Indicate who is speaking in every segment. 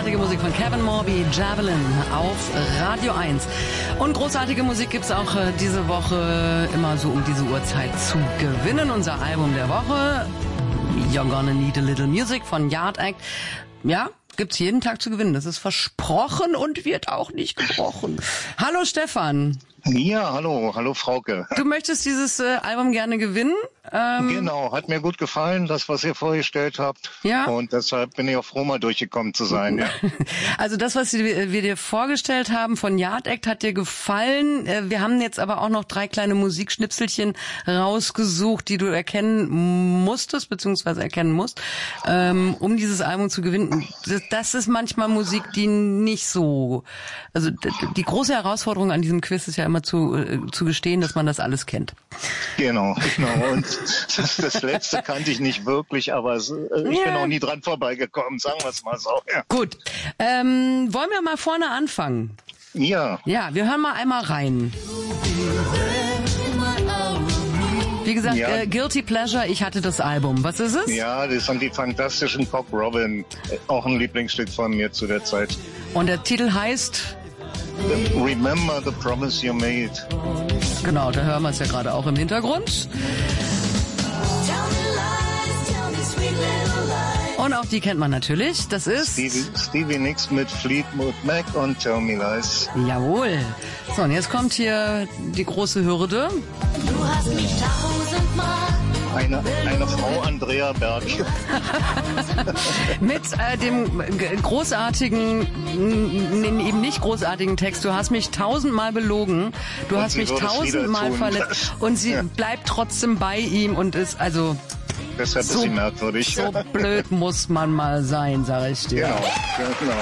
Speaker 1: Großartige Musik von Kevin Morby, Javelin auf Radio 1. Und großartige Musik gibt's auch diese Woche immer so um diese Uhrzeit zu gewinnen. Unser Album der Woche, You're Gonna Need a Little Music von Yard Act. Ja, gibt's jeden Tag zu gewinnen. Das ist versprochen und wird auch nicht gebrochen. Hallo Stefan.
Speaker 2: Ja, hallo Frauke.
Speaker 1: Du möchtest dieses Album gerne gewinnen?
Speaker 2: Genau, hat mir gut gefallen, das, was ihr vorgestellt habt.
Speaker 1: Ja.
Speaker 2: Und deshalb bin ich auch froh, mal durchgekommen zu sein. Ja.
Speaker 1: Also das, was wir dir vorgestellt haben von Yard Act, hat dir gefallen. Wir haben jetzt aber auch noch 3 kleine Musikschnipselchen rausgesucht, die du erkennen musstest, beziehungsweise erkennen musst, um dieses Album zu gewinnen. Das ist manchmal Musik, die nicht so... Also die große Herausforderung an diesem Quiz ist ja immer zu gestehen, dass man das alles kennt.
Speaker 2: Genau. Und das letzte kannte ich nicht wirklich, aber ich bin auch nie dran vorbeigekommen, sagen wir es mal so. Ja.
Speaker 1: Gut. Wollen wir mal vorne anfangen?
Speaker 2: Ja.
Speaker 1: Ja, wir hören mal einmal rein. Wie gesagt,
Speaker 2: ja.
Speaker 1: Guilty Pleasure, ich hatte das Album. Was ist es?
Speaker 2: Ja, das sind die fantastischen Cock Robin. Auch ein Lieblingsstück von mir zu der Zeit.
Speaker 1: Und der Titel heißt...
Speaker 2: Remember the Promise You Made.
Speaker 1: Genau, da hören wir es ja gerade auch im Hintergrund. Und auch die kennt man natürlich. Das ist...
Speaker 2: Stevie Nicks mit Fleetwood Mac und Tell Me Lies.
Speaker 1: Jawohl. So, und jetzt kommt hier die große Hürde.
Speaker 3: Du hast mich tausendmal...
Speaker 2: Eine Frau Andrea Berg.
Speaker 1: Mit dem großartigen, eben nicht großartigen Text. Du hast mich 1000-mal belogen. Du hast mich 1000-mal verletzt. Und sie bleibt trotzdem bei ihm und ist also...
Speaker 2: Deshalb ist sie merkwürdig.
Speaker 1: So blöd muss man mal sein, sag ich dir.
Speaker 2: Genau.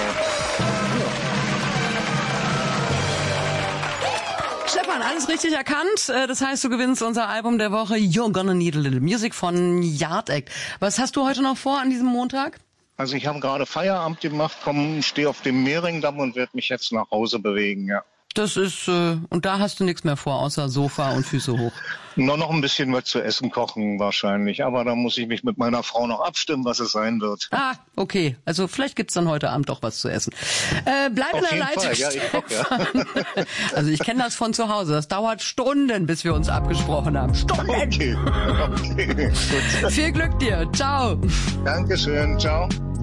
Speaker 1: Stefan, alles richtig erkannt. Das heißt, du gewinnst unser Album der Woche You're Gonna Need a Little Music von Yard Act. Was hast du heute noch vor an diesem Montag?
Speaker 2: Also ich habe gerade Feierabend gemacht, stehe auf dem Mehringdamm und werde mich jetzt nach Hause bewegen, ja.
Speaker 1: Das ist, und da hast du nichts mehr vor, außer Sofa und Füße hoch.
Speaker 2: Nur noch ein bisschen was zu essen kochen wahrscheinlich, aber da muss ich mich mit meiner Frau noch abstimmen, was es sein wird.
Speaker 1: Ah, okay. Also vielleicht gibt's dann heute Abend doch was zu essen. Bleib in der Leitung.
Speaker 2: Fall. Ja, ich koche, ja.
Speaker 1: Also ich kenne das von zu Hause. Das dauert Stunden, bis wir uns abgesprochen haben. Stunden!
Speaker 2: Okay, gut.
Speaker 1: Viel Glück dir. Ciao.
Speaker 2: Dankeschön, ciao.